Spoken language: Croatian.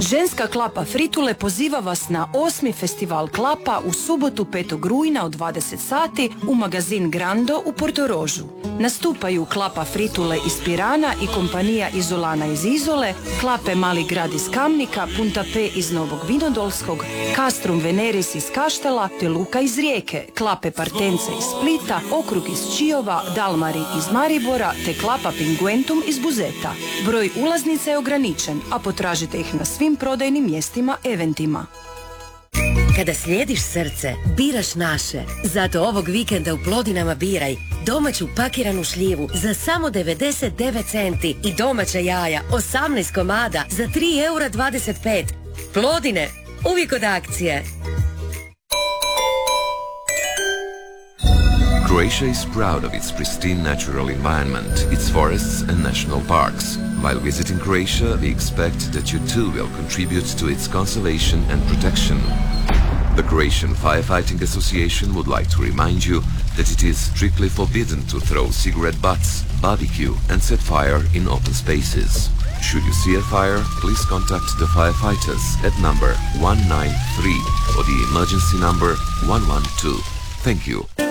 Ženska klapa Fritule poziva vas na 8. festival klapa u subotu 5. rujna od 20 sati u magazin Grando u Portorožu. Nastupaju klapa Fritule iz Pirana i kompanija Izolana iz Izole, klape Mali grad iz Kamnika, Punta P iz Novog Vinodolskog, Castrum Veneris iz Kaštela te Luka iz Rijeke, klape Partence iz Splita, Okrug iz Čiova, Dalmari iz Maribora te klapa Pinguentum iz Buzeta. Broj ulaznica je ograničen, a potražite ih na svim prodajnim mjestima eventima. Kada slijediš srce, biraš naše. Zato ovog vikenda u Plodinama biraj domaću pakiranu šljivu za samo 99 centi i domaća jaja 18 komada za 3,25 €. Plodine, uvijek od akcije. Croatia is proud of its pristine natural environment, its forests and national parks. While visiting Croatia, we expect that you too will contribute to its conservation and protection. The Croatian Firefighting Association would like to remind you that it is strictly forbidden to throw cigarette butts, barbecue and set fire in open spaces. Should you see a fire, please contact the firefighters at number 193 or the emergency number 112. Thank you.